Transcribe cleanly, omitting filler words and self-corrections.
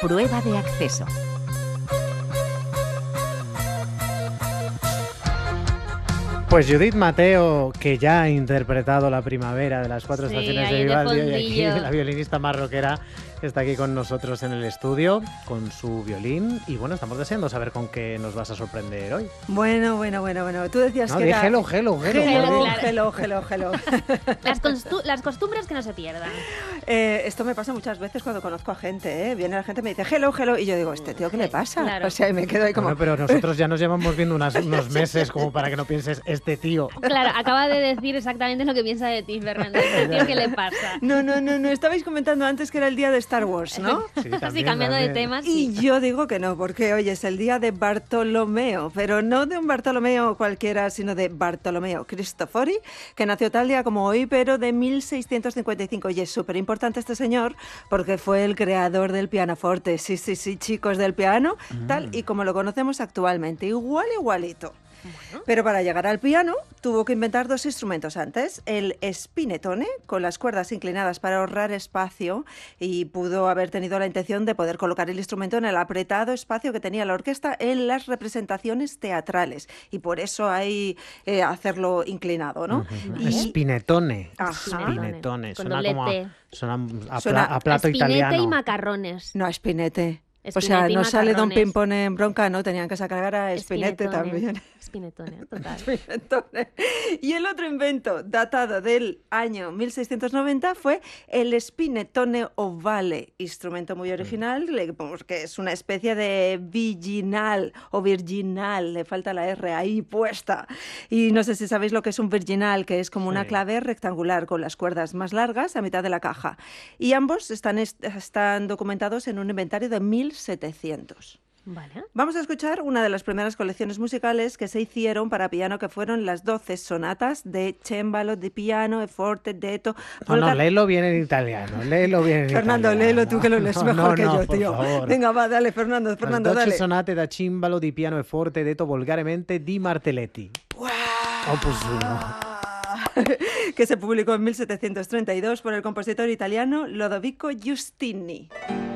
Prueba de acceso. Pues Judith Mateo, que ya ha interpretado La primavera de las 4 estaciones de Vivaldi, y aquí la violinista más rockera está aquí con nosotros en el estudio con su violín y bueno, estamos deseando saber con qué nos vas a sorprender hoy. Bueno. Tú decías no, que era... Hello. Las costumbres que no se pierdan. Esto me pasa muchas veces cuando conozco a gente, Viene la gente y me dice hello, y yo digo, ¿este tío qué le pasa? Claro. O sea, y me quedo ahí como... Bueno, pero nosotros ya nos llevamos viendo unos meses como para que no pienses, este tío... Claro, acaba de decir exactamente lo que piensa de ti, Fernando. Este tío, ¿qué le pasa? No, estabais comentando antes que era el día de Star Wars, ¿no? Sí, también, cambiando también. de temas. Y yo digo que no, porque hoy es el día de Bartolomeo, pero no de un Bartolomeo cualquiera, sino de Bartolomeo Cristofori, que nació tal día como hoy, pero de 1655. Y es súper importante este señor, porque fue el creador del pianoforte. Sí, chicos, del piano, tal y como lo conocemos actualmente, igualito. Bueno. Pero para llegar al piano tuvo que inventar 2 instrumentos antes, el spinettone, con las cuerdas inclinadas para ahorrar espacio, y pudo haber tenido la intención de poder colocar el instrumento en el apretado espacio que tenía la orquesta en las representaciones teatrales, y por eso hay hacerlo inclinado, ¿no? Spinettone. Spinettone. Suena a plato italiano. Spinette y macarrones. No, spinette. Spinette, o sea, no sale Don macarrones. Pimpón en bronca, ¿no? Tenían que sacar a Spinette también. Spinettone, total. Spinettone. Y el otro invento, datado del año 1690, fue el spinettone ovale, instrumento muy original, que es una especie de virginal, le falta la R ahí puesta. Y no sé si sabéis lo que es un virginal, que es como una clave rectangular con las cuerdas más largas a mitad de la caja. Y ambos están documentados en un inventario de 1700. Vale. Vamos a escuchar una de las primeras colecciones musicales que se hicieron para piano, que fueron las 12 sonatas de cembalo, de piano, e forte, detto... No, léelo bien en italiano, Fernando, léelo tú, que lo lees mejor que yo, tío. Favor. Venga, va, dale, Fernando, Las dale. sonate da cimbalo, di piano e forte, detto volgaremente di Martelletti. ¡Wow! Opus 1. Que se publicó en 1732 por el compositor italiano Lodovico Giustini.